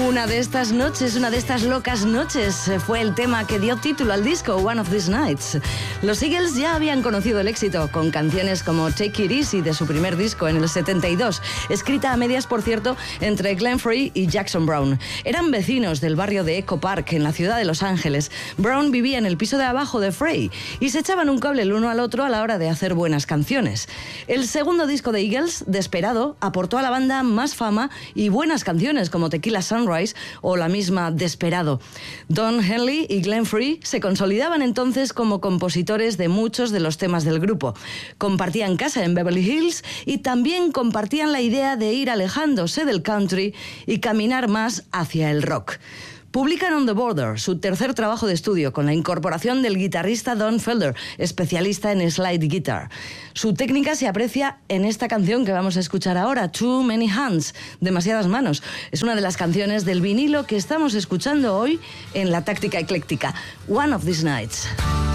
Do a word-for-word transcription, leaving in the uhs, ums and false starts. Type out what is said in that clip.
Una de estas noches, una de estas locas noches, fue el tema que dio título al disco One of These Nights. Los Eagles ya habían conocido el éxito con canciones como Take It Easy de su primer disco en el setenta y dos, escrita a medias, por cierto, entre Glenn Frey y Jackson Browne. Eran vecinos del barrio de Echo Park, en la ciudad de Los Ángeles. Browne vivía en el piso de abajo de Frey y se echaban un cable el uno al otro a la hora de hacer buenas canciones. El segundo disco de Eagles, Desperado, aportó a la banda más fama y buenas canciones como Tequila Sunrise o la misma Desperado. Don Henley y Glenn Frey se consolidaban entonces como compositores de muchos de los temas del grupo. Compartían casa en Beverly Hills y también compartían la idea de ir alejándose del country y caminar más hacia el rock. Publican On the Border, su tercer trabajo de estudio, con la incorporación del guitarrista Don Felder, especialista en slide guitar. Su técnica se aprecia en esta canción que vamos a escuchar ahora, Too Many Hands, Demasiadas Manos. Es una de las canciones del vinilo que estamos escuchando hoy en la Táctica Ecléctica, One of These Nights.